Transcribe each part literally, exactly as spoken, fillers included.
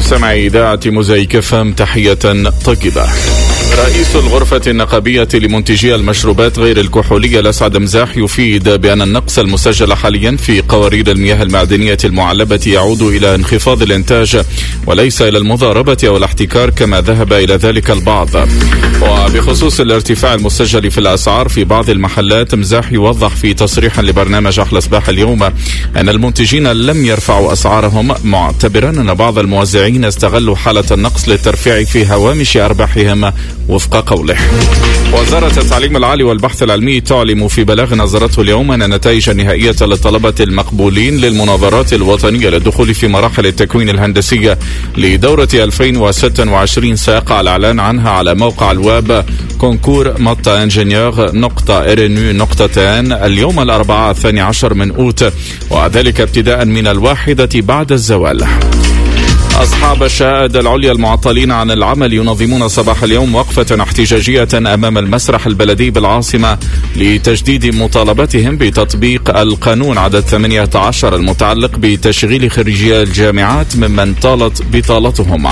مستمعي إذاعة موزايك فام، تحية طيبة. رئيس الغرفة النقابية لمنتجي المشروبات غير الكحولية الأسعد مزاح يفيد بأن النقص المسجل حاليا في قوارير المياه المعدنية المعلبة يعود إلى انخفاض الإنتاج وليس إلى المضاربة أو الاحتكار كما ذهب إلى ذلك البعض. وبخصوص الارتفاع المسجل في الأسعار في بعض المحلات، مزاح يوضح في تصريح لبرنامج أحلى صباح اليوم أن المنتجين لم يرفعوا أسعارهم، معتبرا أن بعض الموزعين استغلوا حالة النقص للترفيع في هوامش أرباحهم وفق قوله. وزارة التعليم العالي والبحث العلمي تعلم في بلاغ نظرته اليوم أن النتائج النهائية للطلبة المقبولين للمناظرات الوطنية للدخول في مراحل التكوين الهندسية لدورة ألفين وستة وعشرين سيقع الإعلان عنها على موقع الويب كونكور مطا انجينيور نقطة ارنو نقطتين اليوم الأربعاء الثاني عشر من أوت، وذلك ابتداء من الواحدة بعد الزوال. أصحاب الشهادة العليا المعطلين عن العمل ينظمون صباح اليوم وقفة احتجاجية أمام المسرح البلدي بالعاصمة لتجديد مطالبتهم بتطبيق القانون عدد ثمانية عشر المتعلق بتشغيل خريجي الجامعات ممن طالت بطالتهم.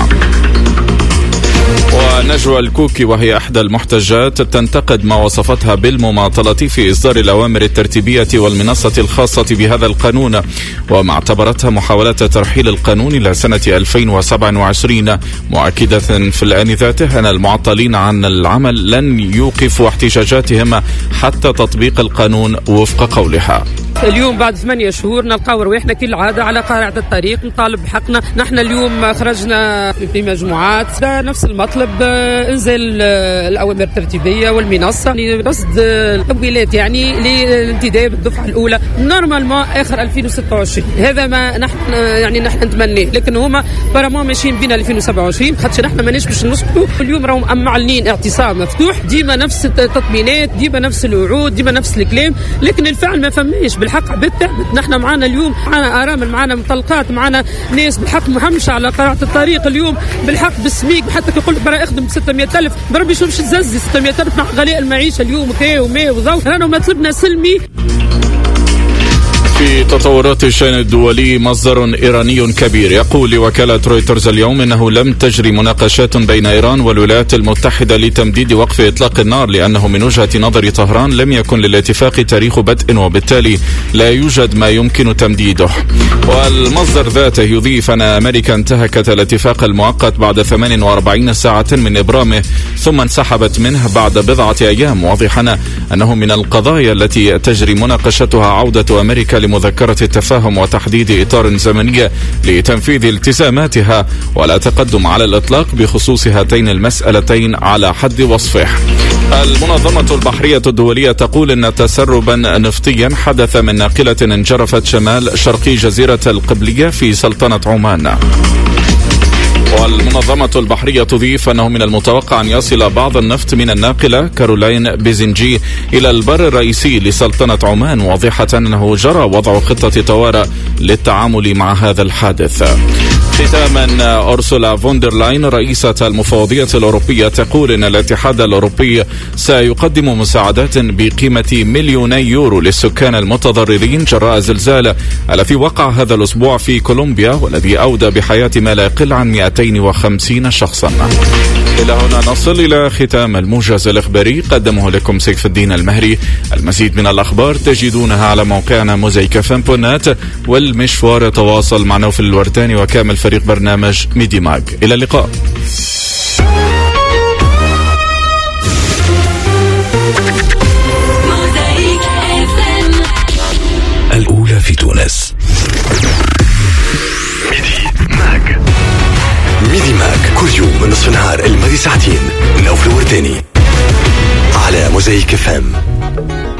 ونجوى الكوكي وهي إحدى المحتجات تنتقد ما وصفتها بالمماطلة في إصدار الأوامر الترتيبية والمنصة الخاصة بهذا القانون، وما اعتبرتها محاولة ترحيل القانون إلى سنة ألفين وسبعة وعشرين، مؤكدة في الآن ذاته أن المعطلين عن العمل لن يوقفوا احتجاجاتهم حتى تطبيق القانون وفق قولها. اليوم بعد ثمانية شهور نلقاو رواحنا كالعادة على قارعة الطريق نطالب بحقنا. نحن اليوم خرجنا في مجموعات نفس المطلب، انزل الأوامر الترتيبية والمنصة رصد التمويلات يعني للانتداب بالدفعة الأولى نورمالمون آخر ألفين وستة وعشرين. هذا ما نحن يعني نحن نتمناه، لكن هما برامون ماشيين بنا ألفين وسبعة وعشرين، خاطر نحن ماناش باش نسكتوا. اليوم راهم معلنين اعتصام مفتوح، ديما نفس التطمينات، ديما نفس الوعود، ديما نفس الكلام، لكن الفعل ما فماش. بالحق عباد تعبت. نحن معنا اليوم معنا ارامل، معنا مطلقات، معنا ناس بالحق مهمشه على قارعه الطريق اليوم بالحق بالسميك، حتى كي يقول لك برا اخدم ب ستمية ألف بربي شوف تزز ستمية ألف مع غلاء المعيشه اليوم كي وما وضوء. رانا مطلبنا سلمي. في تطورات الشأن الدولي، مصدر إيراني كبير يقول لوكالة رويترز اليوم إنه لم تجري مناقشات بين إيران والولايات المتحدة لتمديد وقف إطلاق النار، لأنه من وجهة نظر طهران لم يكن للاتفاق تاريخ بدء وبالتالي لا يوجد ما يمكن تمديده. والمصدر ذاته يضيف أن أمريكا انتهكت الاتفاق المؤقت بعد ثمان وأربعين ساعة من إبرامه ثم انسحبت منه بعد بضعة أيام، واضحا أنه من القضايا التي تجري مناقشتها عودة أمريكا مذكرة التفاهم وتحديد إطار زمني لتنفيذ التزاماتها، ولا تقدم على الإطلاق بخصوص هاتين المسألتين على حد وصفه. المنظمة البحرية الدولية تقول أن تسربا نفطيا حدث من ناقلة انجرفت شمال شرقي جزيرة القبلية في سلطنة عمان. والمنظمة البحرية تضيف أنه من المتوقع أن يصل بعض النفط من الناقلة كارولين بيزنجي إلى البر الرئيسي لسلطنة عمان، واضحة أنه جرى وضع خطة طوارئ للتعامل مع هذا الحادث. ختاما، أورسولا فوندرلاين رئيسة المفوضية الأوروبية تقول أن الاتحاد الأوروبي سيقدم مساعدات بقيمة مليوني يورو للسكان المتضررين جراء الزلزال الذي وقع هذا الأسبوع في كولومبيا والذي أودى بحياة ما لا يقل عن مئتين وخمسين شخصا. إلى هنا نصل إلى ختام الموجز الإخباري، قدمه لكم سيف الدين المهري. المزيد من الأخبار تجدونها على موقعنا موزايك فام دوت نت، والمشوار تواصل مع نوفل الورداني وكامل فريق برنامج ميدي ماج. إلى اللقاء. الأولى في تونس. ميدي ماج. ميدي ماج كل يوم من نصف النهار الماضي ساعتين. نوفل الورداني على موزايك فام.